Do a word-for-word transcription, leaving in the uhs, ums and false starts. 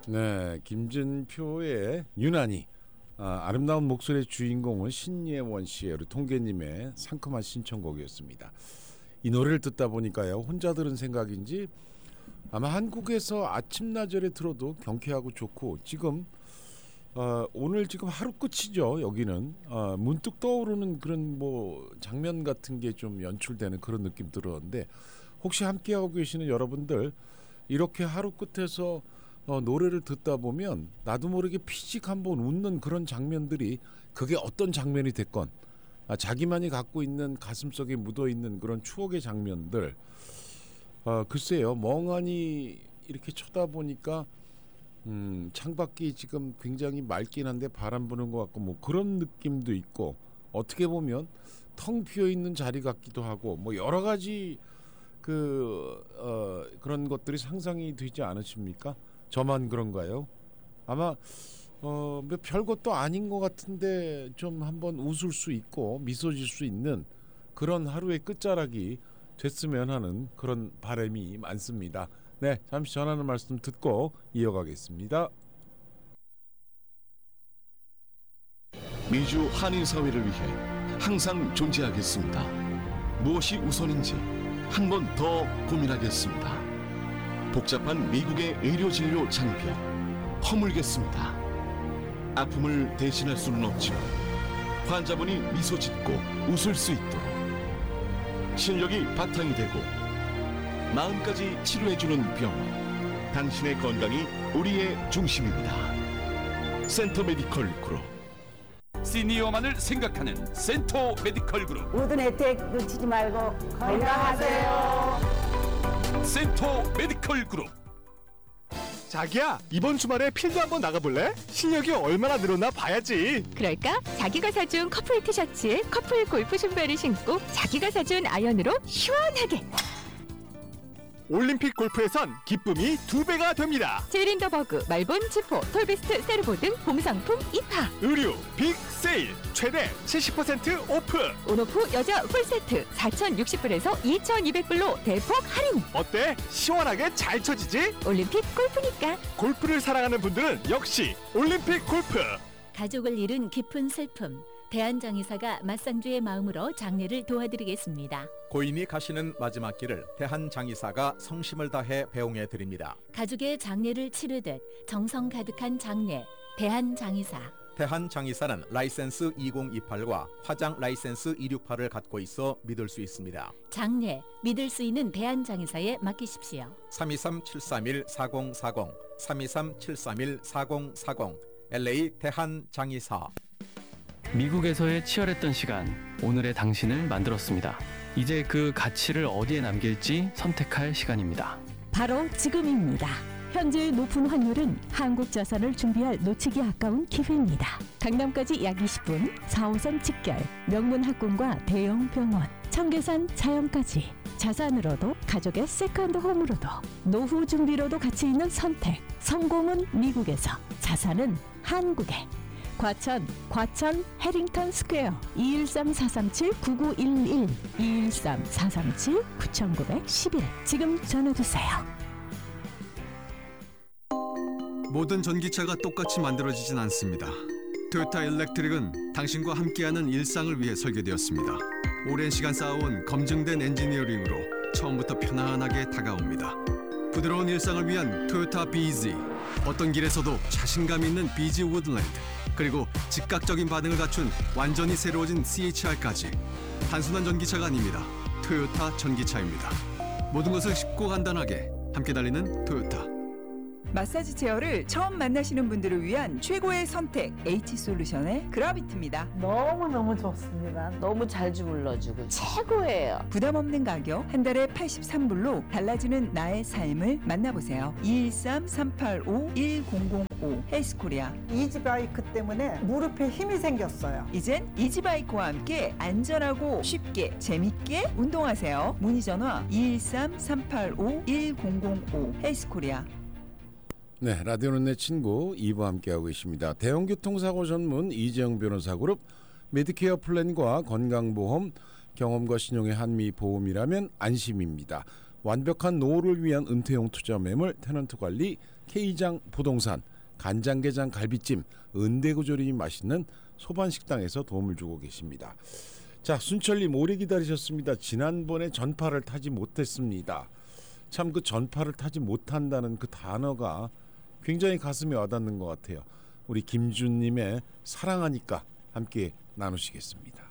네, 김진표의 유난히 아, 아름다운 목소리의 주인공은 신예원 씨의 우리 통계님의 상큼한 신청곡이었습니다. 이 노래를 듣다 보니까요, 혼자 들은 생각인지 아마 한국에서 아침나절에 들어도 경쾌하고 좋고, 지금 어, 오늘 지금 하루 끝이죠. 여기는 어, 문득 떠오르는 그런 뭐 장면 같은 게 좀 연출되는 그런 느낌 들었는데, 혹시 함께하고 계시는 여러분들 이렇게 하루 끝에서 어, 노래를 듣다 보면 나도 모르게 피식 한번 웃는 그런 장면들이, 그게 어떤 장면이 됐건 아, 자기만이 갖고 있는 가슴속에 묻어있는 그런 추억의 장면들, 어, 글쎄요, 멍하니 이렇게 쳐다보니까 음, 창밖이 지금 굉장히 맑긴 한데 바람 부는 것 같고 뭐 그런 느낌도 있고, 어떻게 보면 텅 비어있는 자리 같기도 하고, 뭐 여러 가지 그 어, 그런 것들이 상상이 되지 않으십니까? 저만 그런가요? 아마 어, 뭐 별것도 아닌 것 같은데 좀 한번 웃을 수 있고 미소 질 수 있는 그런 하루의 끝자락이 됐으면 하는 그런 바람이 많습니다. 네, 잠시 전하는 말씀 듣고 이어가겠습니다. 미주 한인 사회를 위해 항상 존재하겠습니다. 무엇이 우선인지 한 번 더 고민하겠습니다. 복잡한 미국의 의료진료 장벽 허물겠습니다. 아픔을 대신할 수는 없지만 환자분이 미소 짓고 웃을 수 있도록 실력이 바탕이 되고 마음까지 치료해주는 병원, 당신의 건강이 우리의 중심입니다. 센터 메디컬 그룹. 시니어만을 생각하는 센터 메디컬 그룹. 모든 혜택 놓치지 말고 건강하세요. 센터 메디컬 그룹. 자기야, 이번 주말에 필드 한번 나가볼래? 실력이 얼마나 늘었나 봐야지. 그럴까? 자기가 사준 커플 티셔츠에 커플 골프 신발을 신고 자기가 사준 아이언으로 시원하게. 올림픽 골프에선 기쁨이 두 배가 됩니다. 제린더버그, 말본, 지포, 톨비스트, 세르보 등 봄상품 입하. 의류 빅 세일 최대 칠십 퍼센트 오프. 온오프 여자 풀세트 사천육십 불에서 이천이백 불로 대폭 할인. 어때? 시원하게 잘 쳐지지? 올림픽 골프니까. 골프를 사랑하는 분들은 역시 올림픽 골프. 가족을 잃은 깊은 슬픔, 대한장의사가 맞상주의 마음으로 장례를 도와드리겠습니다. 고인이 가시는 마지막 길을 대한장의사가 성심을 다해 배웅해 드립니다. 가족의 장례를 치르듯 정성 가득한 장례, 대한장의사. 대한장의사는 라이센스 이공이팔과 화장 라이센스 이백육십팔을 갖고 있어 믿을 수 있습니다. 장례, 믿을 수 있는 대한장의사에 맡기십시오. 삼이삼 칠삼일 사공사공, 삼이삼 칠삼일 사공사공, 엘에이 대한장의사. 미국에서의 치열했던 시간, 오늘의 당신을 만들었습니다. 이제 그 가치를 어디에 남길지 선택할 시간입니다. 바로 지금입니다. 현재의 높은 환율은 한국 자산을 준비할 놓치기 아까운 기회입니다. 강남까지 약 이십 분, 사 호선 직결, 명문 학군과 대형 병원, 청계산 자연까지. 자산으로도 가족의 세컨드 홈으로도 노후 준비로도 가치 있는 선택. 성공은 미국에서, 자산은 한국에. 과천, 과천 해링턴 스퀘어 이일삼 사삼칠 구구일일, 이일삼 사삼칠 구구일일. 지금 전화주세요. 모든 전기차가 똑같이 만들어지진 않습니다. 토요타 일렉트릭은 당신과 함께하는 일상을 위해 설계되었습니다. 오랜 시간 쌓아온 검증된 엔지니어링으로 처음부터 편안하게 다가옵니다. 부드러운 일상을 위한 토요타 비지, 어떤 길에서도 자신감 있는 비지 우드랜드, 그리고 즉각적인 반응을 갖춘 완전히 새로워진 씨에이치알까지. 단순한 전기차가 아닙니다. 토요타 전기차입니다. 모든 것을 쉽고 간단하게 함께 달리는 토요타. 마사지 체어를 처음 만나시는 분들을 위한 최고의 선택, H솔루션의 그라비트입니다. 너무너무 좋습니다. 너무 잘 주물러주고 최고예요. 부담 없는 가격, 한 달에 팔십삼 불로 달라지는 나의 삶을 만나보세요. 이일삼 삼팔오 일공공오 헬스코리아. 이지바이크 때문에 무릎에 힘이 생겼어요. 이젠 이지바이크와 함께 안전하고 쉽게 재밌게 운동하세요. 문의 전화 이일삼 삼팔오 일공공오 헬스코리아. 네, 라디오는 내 친구 이 부와 함께하고 있습니다. 대형교통사고 전문 이재영 변호사 그룹, 메디케어 플랜과 건강보험, 경험과 신용의 한미보험이라면 안심입니다. 완벽한 노후를 위한 은퇴용 투자 매물 테넌트 관리 K장 부동산, 간장게장 갈비찜, 은대구조림이 맛있는 소반식당에서 도움을 주고 계십니다. 자, 순철님 오래 기다리셨습니다. 지난번에 전파를 타지 못했습니다. 참 그 전파를 타지 못한다는 그 단어가 굉장히 가슴에 와닿는 것 같아요. 우리 김준님의 사랑하니까 함께 나누시겠습니다.